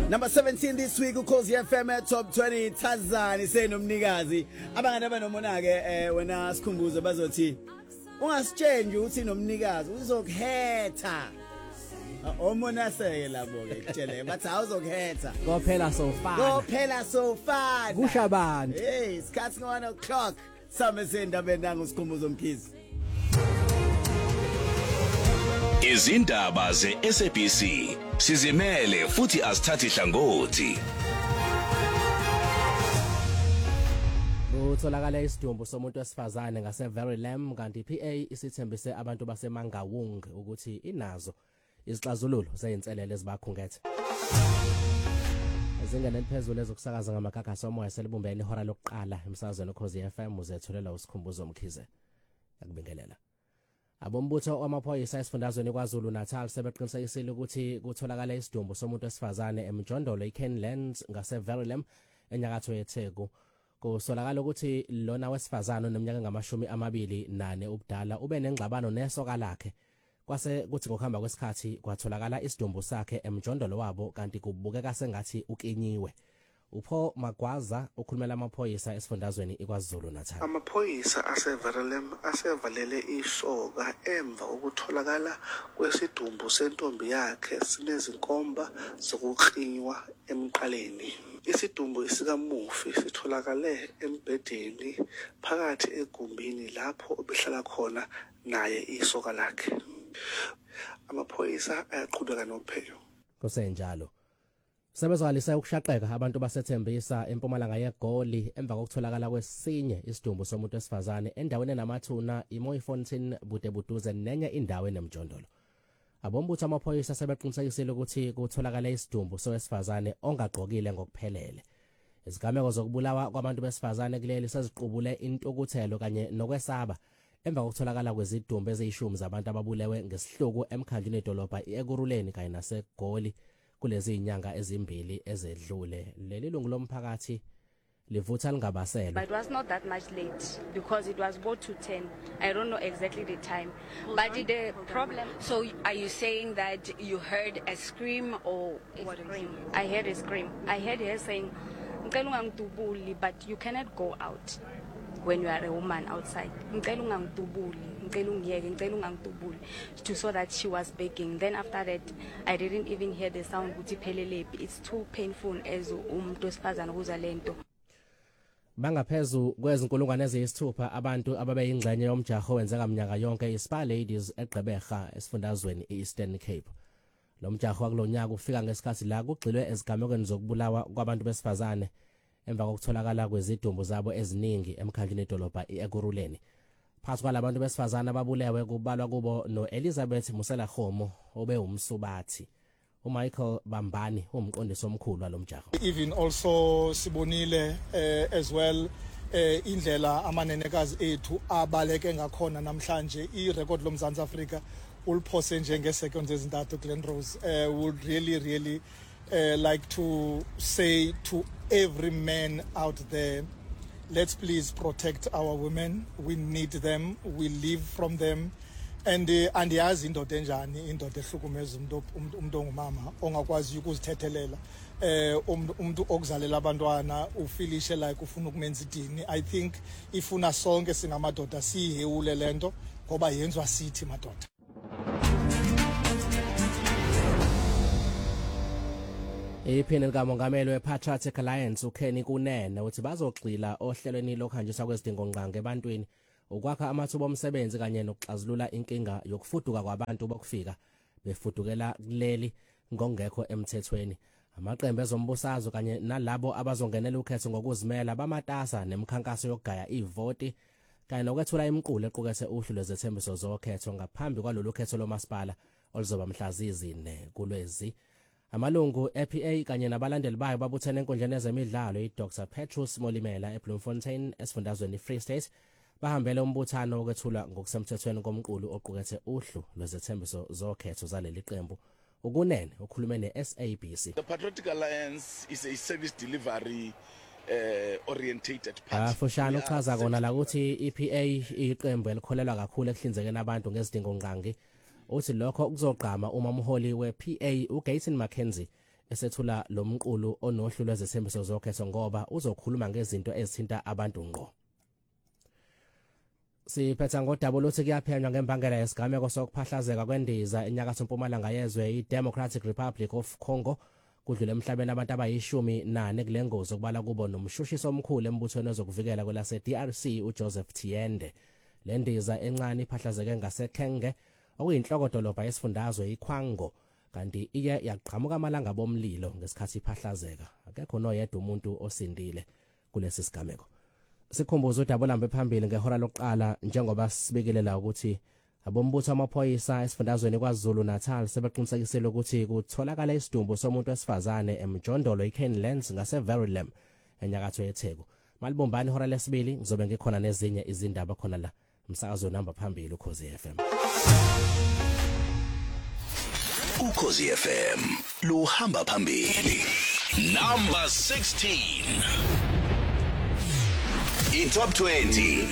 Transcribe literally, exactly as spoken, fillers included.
Number seventeen this week ukhozi F M at top twenty Tazani senomnikazi abangane banomona ke eh wena sikhumbuzo bazothi ungasitshenje ukuthi nomnikazi uzokhetha omona seke labo ke kutshele bathi awuzokhetha kophela sofana kophela sofana kusha abantu hey isikhathi ngo one o'clock samesenda benanga sikhumbuzo mkhizi izindaba ze-S A B C sizimele futhi asithathi hlangothi. Utholakala isidumbu somuntu wesifazane ngase Verulam kanti P A isithembise abantu baseMangawung ukuthi inazo izixazululo zeyinselele ezibakhungethe. Ezingene liphezulu ezokusakaza ngamakhakhasi omoya selibumbene ihora lokuqala emsakazweni ukhozi F M uzetholela usikhumbuzo mkhize. Yakubingelela. Abombutho wamaphoyisa esifundazweni kwaZulu Natal sebeqinisekisile ukuthi kutholakala isidumbu somuntu wesifazane eMjondolo iKenlands ngase Verulam enyakatho yeTheku. Kusolakala ukuthi lona wesifazane oneminyaka ngamashumi amabili nane ubudala ube nengxabano nesoka lakhe. Kwase kuthi ngokuhamba kwesikhathi kwatholakala isidumbu sakhe eMjondolo wabo kanti kubukeka sengathi ukinyiwe. Upho Magwaza ukhulumela amaphoyisa esifundazweni iKwaZulu Natal. Amaphoyisa aseVerulam asevalele isoka emva ukutholakala kwesidumbu sentombi yakhe sinezinkomba zokuqinywa emqaleni. Isidumbu esikamufi sitholakale embedeni phakathi egumbini lapho obehlala khona naye isoka lakhe. Amaphoyisa ayaqhubeka nophenyo. Kusenjalo sebezwalisa ukushaqeka abantu basethembisa eMpumalanga yeGoli emva kokutholakala kwesinye isidumbu somuntu wesifazane endaweni enamathuna iMoifontein Budebuduze nenye indawo enemjondolo. Abombutho amaphoyisa sebeqinisekisile ukuthi kutholakala isidumbu sowesifazane ongagqokile ngokuphelele. Izigameko zokubulawa kwabantu besifazane kuleli seziqubule intukuthelo kanye nokwesaba emva kokutholakala kwezidumbu eziyishumi zabantu ababulewe ngesihluku emkhandleni edolobha eKuruleni kanye naseGoli kulezi inyanga ezimbili ezedlule. Leli lungu lomphakathi livutha lingabasela. But it was not that much late because it was about to ten. I don't know exactly the time. But the problem. So are you saying that you heard a scream or A what? scream. I heard a scream. I heard her saying, "Ngicela ungangidubuli," but you cannot go out when you are a woman outside. "Ngicela ungangidubuli, ngicela ungiyeke, ngicela ungangidubuli," to so that she was begging. Then after that, I didn't even hear the sound ukuthi phelelepi. It's too painful as umuntu wesifazana ukuza lento. Bangaphezulu kwezinkulungwane eziyisithupha abantu ababeyingxenye yomjaho wenzeka minyaka yonke iSpa Ladies eGqeberha esifundazweni eEastern Cape. Lo mjaho kulonyaka ufika ngesikhathi la kugxilwe ezigamekweni zokubulawa kwabantu besifazane emva kokutholakala kwezidumbu zabo eziningi emkhandleni edolobha eKuruleni. Phakathi kwalabantu besifazane ababulewe kubalwa kubo noElizabeth Musela Khomo obe umsubathi. uMichael Bambani umqondisi omkhulu walomjaho. Even also sibonile uh, as well uh, indlela amanenekazi ethu abaleke ngakhona namhlanje irecord lomzantsi Afrika uliphose njenge seconds ezintathu Glenrose. Uh, would really really uh, like to say to every man out there, let's please protect our women. We need them, we live from them. And uh, andiyazi indoda enjani indoda ehlukumeza umuntu umuntu ongumama ongakwazi ukuzithethelela eh umuntu okuzalela abantwana ufilishe like ufuna ukumenza idini. I think ifuna sonke singamadoda sihewule lento ngoba yenzwa sithi madoda. Iphini likamongameli wePatriotic Alliance uKenny Kunene uthi bazogxila ohlelweni lokhanjiswa kwezidingo ngqange ebantwini ukwakha amathuba omsebenzi kanye nokuxazulula inkinga yokufuduka kwabantu bokufika befudukela kuleli ngongekho emthethweni. Amaqembu ezombusazwe kanye nalabo abazongenela ukhetho ngokuzimela bamatasa nemikhankaso yokugaya ivoti kanye nokwethula imiqulu equkethe uhlu lwezethembiso zokhetho ngaphambi kwalolu khetho lomasipala oluzoba mhla zine kuLwezi. Amalungu e-P A kanye nabalandeli bayo babuthene enkundleni ezemidlalo iDr Petrus Molimela eBloemfontein esifundazweni Free State bahambele umbuthano wokwethula ngokusemthethweni komqulu oqukethe uhlu lwezethembiso zokhetho zaleli qembu. Ukunene ukhulume ne-S A B C. The Patriotic Alliance is a service delivery uh, orientated party. Afushana uchaza kona la ukuthi i-P A iqembu elikholelwa kakhulu ekuhlinzekeni abantu ngezidingo ngqangi. Uthi lokho kuzogqama uma umholi we-P A uGayton McKenzie esethula lo mqulu onohlu lwezethembiso zokhetho ngoba uzokhuluma ngezinto ezithinta abantu ngqo. Siphetha ngodaba lokuthi kuyaphenywa ngembangela yesigameko sokuphahlazeka kwendiza enyakatho mpumalanga yezwe i-Democratic Republic of Congo kudlule emhlabeni abantu abayishumi nane kule ngozi okubala kubo nomshushiso omkhulu embuthweni wezokuvikela kwelase D R C uJoseph Tiende. Le ndiza encane iphahlazeke ngaseKenge okuyinhloko dolobha yesifundazwe iKwango kanti iye yaqhamuka amalanga bomlilo ngesikhathi iphahlazeka. Akekho noyedwa umuntu osindile kulesi sigameko. Sikhumbuza udaba lambe phambili ngehora lokuqala njengoba sibekile la ukuthi abombutho amaphoyisa esifundazweni kwaZulu Natal sebeqinisekisile ukuthi kutholakala isidumbu somuntu wesifazane emjondolo iKenlands ngaseVerulam enyakatho yeTheku. Malibumbani ihora lesibili ngizobe ngikhona nezinye izindaba khona la umsakazo namba phambili uKhosi F M. uKhosi F M luhamba phambili. Number sixteen. In top twenty